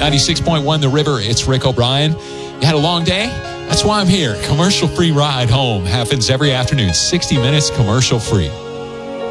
96.1 The River, it's Rick O'Brien. You had a long day? That's why I'm here. Commercial-free ride home happens every afternoon. 60 minutes commercial-free.